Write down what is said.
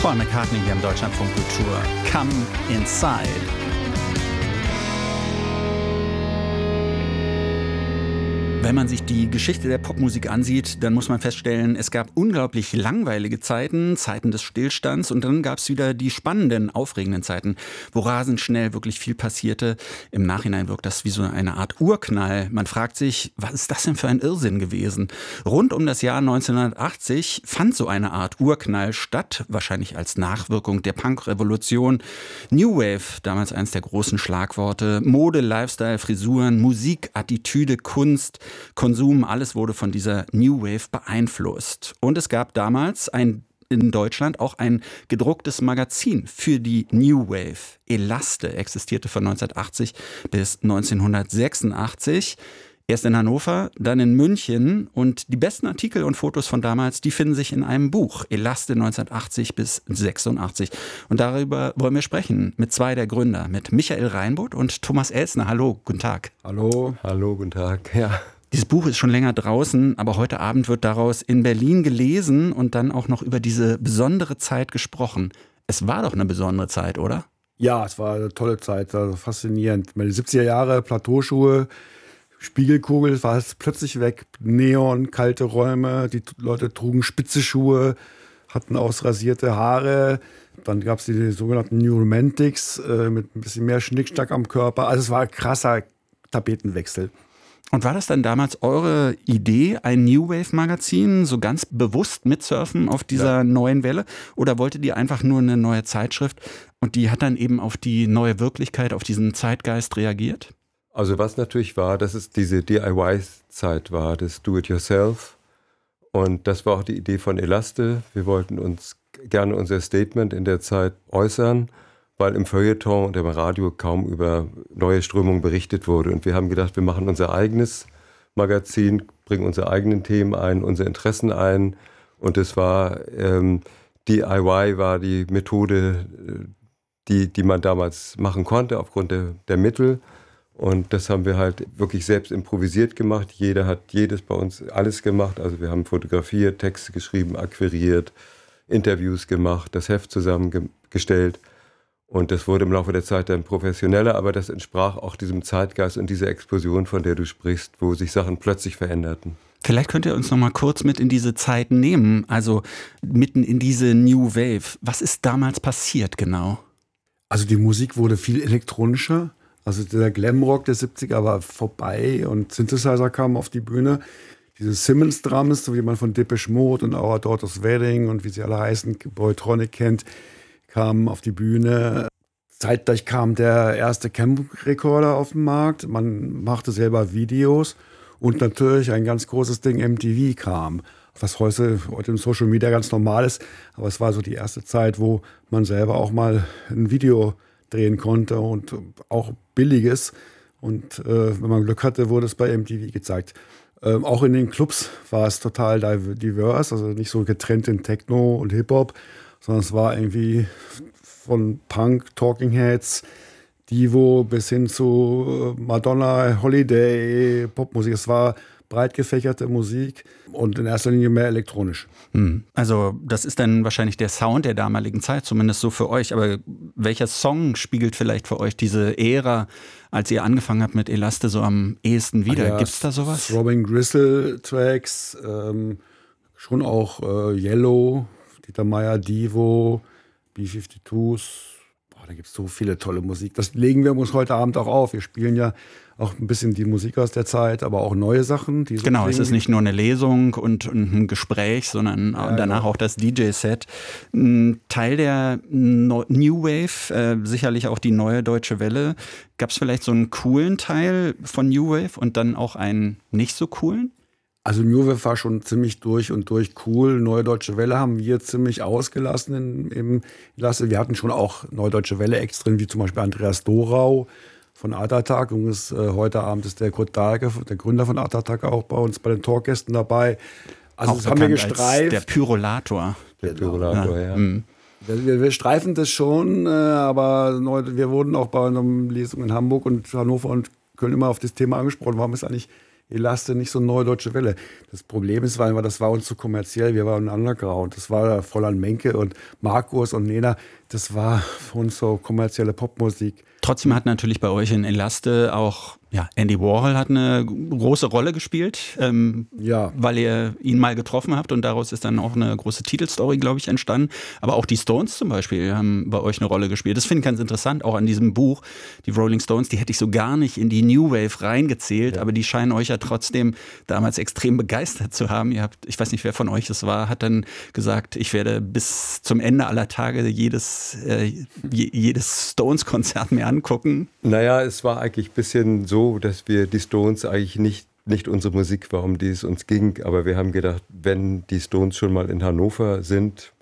Paul McCartney hier im Deutschlandfunk Kultur. Come Inside. Wenn man sich die Geschichte der Popmusik ansieht, dann muss man feststellen, es gab unglaublich langweilige Zeiten, Zeiten des Stillstands, und dann gab es wieder die spannenden, aufregenden Zeiten, wo rasend schnell wirklich viel passierte. Im Nachhinein wirkt das wie so eine Art Urknall. Man fragt sich, was ist das denn für ein Irrsinn gewesen? Rund um das Jahr 1980 fand so eine Art Urknall statt, wahrscheinlich als Nachwirkung der Punkrevolution. New Wave, damals eines der großen Schlagworte, Mode, Lifestyle, Frisuren, Musik, Attitüde, Kunst, Konsum, alles wurde von dieser New Wave beeinflusst. Und es gab damals in Deutschland auch ein gedrucktes Magazin für die New Wave. Elaste existierte von 1980 bis 1986. Erst in Hannover, dann in München, und die besten Artikel und Fotos von damals, die finden sich in einem Buch, Elaste 1980 bis 86. Und darüber wollen wir sprechen mit zwei der Gründer, mit Michael Reinboth und Thomas Elsner. Hallo, guten Tag. Hallo. Hallo, guten Tag. Ja. Dieses Buch ist schon länger draußen, aber heute Abend wird daraus in Berlin gelesen und dann auch noch über diese besondere Zeit gesprochen. Es war doch eine besondere Zeit, oder? Ja, es war eine tolle Zeit, also faszinierend. Die 70er Jahre, Plateauschuhe, Spiegelkugel, war es plötzlich weg. Neon, kalte Räume, die Leute trugen spitze Schuhe, hatten ausrasierte Haare. Dann gab es die sogenannten New Romantics mit ein bisschen mehr Schnickschnack am Körper. Also es war ein krasser Tapetenwechsel. Und war das dann damals eure Idee, ein New Wave Magazin, so ganz bewusst mitsurfen auf dieser neuen Welle? Oder wolltet ihr einfach nur eine neue Zeitschrift und die hat dann eben auf die neue Wirklichkeit, auf diesen Zeitgeist reagiert? Also was natürlich war, dass es diese DIY-Zeit war, das Do-it-yourself. Und das war auch die Idee von Elaste. Wir wollten uns gerne unser Statement in der Zeit äußern, weil im Feuilleton und im Radio kaum über neue Strömungen berichtet wurde. Und wir haben gedacht, wir machen unser eigenes Magazin, bringen unsere eigenen Themen ein, unsere Interessen ein. Und es war, DIY war die Methode, die man damals machen konnte aufgrund der Mittel. Und das haben wir halt wirklich selbst improvisiert gemacht. Jeder hat jedes bei uns alles gemacht. Also wir haben fotografiert, Texte geschrieben, akquiriert, Interviews gemacht, das Heft zusammengestellt. Und das wurde im Laufe der Zeit dann professioneller, aber das entsprach auch diesem Zeitgeist und dieser Explosion, von der du sprichst, wo sich Sachen plötzlich veränderten. Vielleicht könnt ihr uns noch mal kurz mit in diese Zeit nehmen, also mitten in diese New Wave. Was ist damals passiert genau? Also die Musik wurde viel elektronischer. Also der Glamrock der 70er war vorbei und Synthesizer kamen auf die Bühne. Diese Simmons-Drums, so wie man von Depeche Mode und Our Daughter's Wedding und wie sie alle heißen, Boytronic kennt, kamen auf die Bühne. Zeitgleich kam der erste Camp-Recorder auf den Markt. Man machte selber Videos und natürlich ein ganz großes Ding, MTV kam. Was heute im Social Media ganz normal ist. Aber es war so die erste Zeit, wo man selber auch mal ein Video drehen konnte und auch billiges. Und wenn man Glück hatte, wurde es bei MTV gezeigt. Auch in den Clubs war es total divers, also nicht so getrennt in Techno und Hip-Hop, sondern es war irgendwie von Punk, Talking Heads, Divo bis hin zu Madonna, Holiday, Popmusik. Es war breit gefächerte Musik und in erster Linie mehr elektronisch. Also das ist dann wahrscheinlich der Sound der damaligen Zeit, zumindest so für euch. Aber welcher Song spiegelt vielleicht für euch diese Ära, als ihr angefangen habt mit Elaste, so am ehesten wieder? Ja, gibt's da sowas? Throbbing Gristle Tracks, schon auch Yellow, Dieter Meier, Divo, B-52s. Da gibt es so viele tolle Musik. Das legen wir uns heute Abend auch auf. Wir spielen ja auch ein bisschen die Musik aus der Zeit, aber auch neue Sachen. Die so genau, klingen. Es ist nicht nur eine Lesung und ein Gespräch, sondern danach auch das DJ-Set. Ein Teil der New Wave, sicherlich auch die neue Deutsche Welle. Gab es vielleicht so einen coolen Teil von New Wave und dann auch einen nicht so coolen? Also New Wave war schon ziemlich durch und durch cool. Neue Deutsche Welle haben wir ziemlich ausgelassen im Lasse. Wir hatten schon auch Neue Deutsche Welle-Acts drin, wie zum Beispiel Andreas Dorau von Art Attack. Heute Abend ist der Kurt Dahlke, der Gründer von Art Attack, auch bei uns bei den Talkgästen dabei. Also auch das haben wir gestreift. Als der Pyrolator. Der Pyrolator, ja. Wir streifen das schon, aber wir wurden auch bei einer Lesung in Hamburg und Hannover und Köln immer auf das Thema angesprochen. Warum ist eigentlich Elaste, nicht so Neue Deutsche Welle. Das Problem ist, weil das war uns zu kommerziell, wir waren Underground. Das war Fräulein Menke und Markus und Nena, das war für uns so kommerzielle Popmusik. Trotzdem hat natürlich bei euch in Elaste auch Andy Warhol hat eine große Rolle gespielt, weil ihr ihn mal getroffen habt und daraus ist dann auch eine große Titelstory, glaube ich, entstanden. Aber auch die Stones zum Beispiel haben bei euch eine Rolle gespielt. Das finde ich ganz interessant, auch an diesem Buch. Die Rolling Stones, die hätte ich so gar nicht in die New Wave reingezählt, aber die scheinen euch ja trotzdem damals extrem begeistert zu haben. Ich weiß nicht, wer von euch es war, hat dann gesagt, ich werde bis zum Ende aller Tage jedes Stones-Konzert mir angucken. Naja, es war eigentlich ein bisschen so, dass wir die Stones eigentlich nicht unsere Musik war, um die es uns ging. Aber wir haben gedacht, wenn die Stones schon mal in Hannover sind,